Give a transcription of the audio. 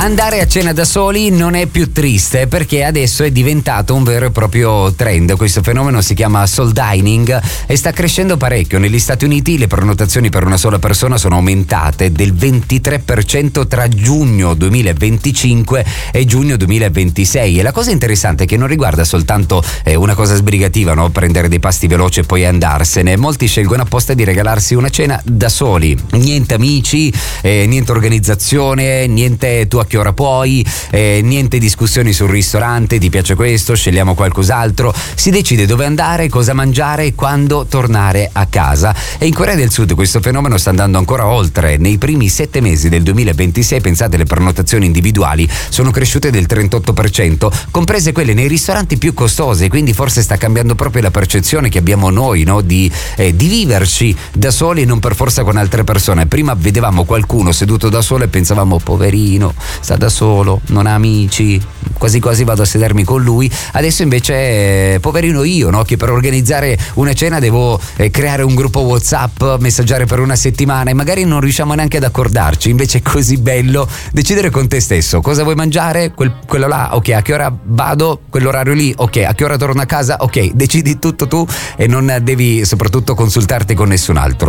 Andare a cena da soli non è più triste, perché adesso è diventato un vero e proprio trend. Questo fenomeno si chiama soul dining e sta crescendo parecchio. Negli Stati Uniti le prenotazioni per una sola persona sono aumentate del 23% tra giugno 2025 e giugno 2026. E la cosa interessante è che non riguarda soltanto una cosa sbrigativa, no? Prendere dei pasti veloci e poi andarsene. Molti scelgono apposta di regalarsi una cena da soli. Niente amici, niente organizzazione, niente tu a che ora puoi, niente discussioni sul ristorante, ti piace questo, scegliamo qualcos'altro. Si decide dove andare, cosa mangiare e quando tornare a casa. E in Corea del Sud questo fenomeno sta andando ancora oltre. Nei primi 7 mesi del 2026, pensate, le prenotazioni individuali sono cresciute del 38%, comprese quelle nei ristoranti più costosi. Quindi forse sta cambiando proprio la percezione che abbiamo noi, no? Di viverci da soli e non per forza con altre persone. Prima vedevamo qualcuno seduto da solo e pensavamo: poverino, sta da solo, non ha amici, quasi quasi vado a sedermi con lui. Adesso invece poverino io, no? Che per organizzare una cena devo creare un gruppo WhatsApp, messaggiare per una settimana e magari non riusciamo neanche ad accordarci. Invece è così bello decidere con te stesso cosa vuoi mangiare, quello là, ok, a che ora vado, quell'orario lì, ok, a che ora torno a casa, ok, decidi tutto tu e non devi soprattutto consultarti con nessun altro.